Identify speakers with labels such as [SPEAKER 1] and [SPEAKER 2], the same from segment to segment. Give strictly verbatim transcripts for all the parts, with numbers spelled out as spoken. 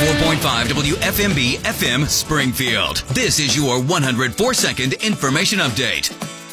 [SPEAKER 1] four point five W F M B F M Springfield. This is your one hundred four second information update.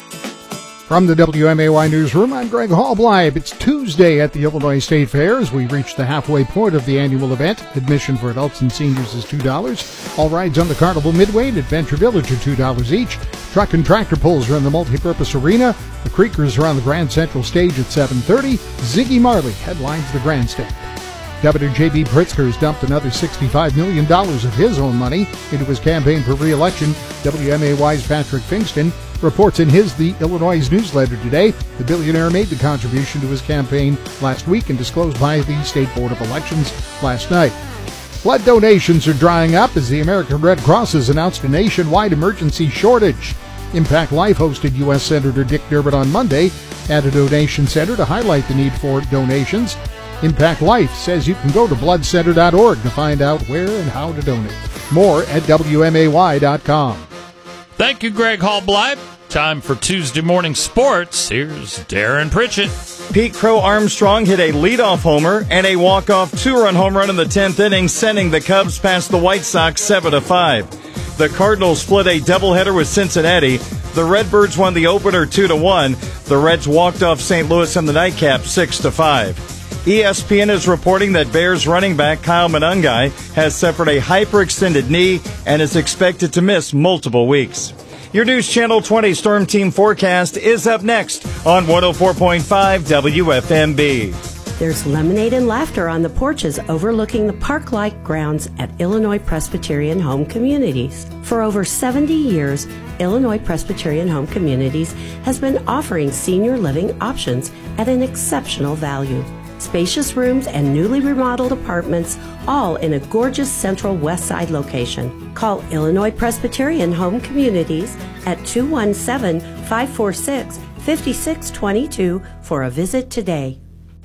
[SPEAKER 2] From the W M A Y Newsroom, I'm Greg Hallbleib. It's Tuesday at the Illinois State Fair as we reach the halfway point of the annual event. Admission for adults and seniors is two dollars. All rides on the Carnival Midway and Adventure Village are two dollars each. Truck and tractor pulls are in the multipurpose arena. The Creekers are on the Grand Central Stage at seven thirty. Ziggy Marley headlines the grandstand. Governor J B Pritzker has dumped another sixty-five million dollars of his own money into his campaign for re-election. W M A Y's Patrick Fingston reports in his The Illinois newsletter today. The billionaire made the contribution to his campaign last week and disclosed by the State Board of Elections last night. Blood donations are drying up as the American Red Cross has announced a nationwide emergency shortage. Impact Life hosted U S Senator Dick Durbin on Monday at a donation center to highlight the need for donations. Impact Life says you can go to blood center dot org to find out where and how to donate. More at W M A Y dot com.
[SPEAKER 3] Thank you, Greg Hallbleib. Time for Tuesday morning sports. Here's Darren Pritchett.
[SPEAKER 4] Pete Crow Armstrong hit a leadoff homer and a walk-off two-run home run in the tenth inning, sending the Cubs past the White Sox seven to five. The Cardinals split a doubleheader with Cincinnati. The Redbirds won the opener two to one. The Reds walked off Saint Louis in the nightcap six to five. E S P N is reporting that Bears running back Kyle Monangai has suffered a hyperextended knee and is expected to miss multiple weeks. Your News Channel twenty Storm Team forecast is up next on one oh four point five W F M B.
[SPEAKER 5] There's lemonade and laughter on the porches overlooking the park-like grounds at Illinois Presbyterian Home Communities. For over seventy years, Illinois Presbyterian Home Communities has been offering senior living options at an exceptional value. Spacious rooms and newly remodeled apartments, all in a gorgeous central west side location. Call Illinois Presbyterian Home Communities at two one seven, five four six, five six two two for a visit today.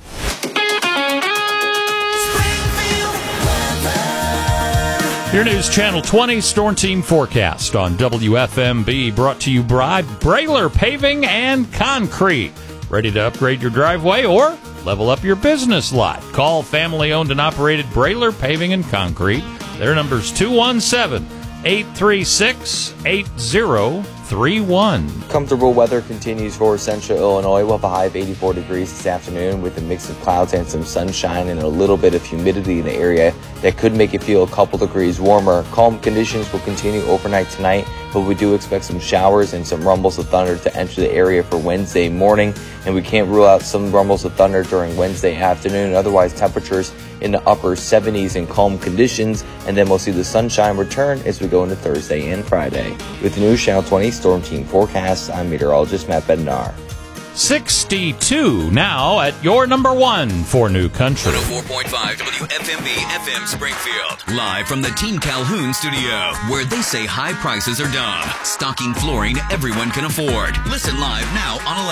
[SPEAKER 3] Your News Channel twenty Storm Team forecast on W F M B, brought to you by Brailer Paving and Concrete. Ready to upgrade your driveway or level up your business lot? Call family-owned and operated Brailer Paving and Concrete. Their number's two one seven, eight three six, eight zero three one.
[SPEAKER 6] Comfortable weather continues for central Illinois. We'll have a high of eighty-four degrees this afternoon with a mix of clouds and some sunshine and a little bit of humidity in the area that could make it feel a couple degrees warmer. Calm conditions will continue overnight tonight, but we do expect some showers and some rumbles of thunder to enter the area for Wednesday morning, and we can't rule out some rumbles of thunder during Wednesday afternoon. Otherwise, temperatures in the upper seventies and calm conditions, and then we'll see the sunshine return as we go into Thursday and Friday. With the News Channel twenty Storm Team forecast, I'm meteorologist Matt Bednar.
[SPEAKER 3] sixty-two now at your number one for New Country.
[SPEAKER 1] one oh four point five W F M B F M Springfield. Live from the Team Calhoun studio, where they say high prices are dumb. Stocking flooring everyone can afford. Listen live now on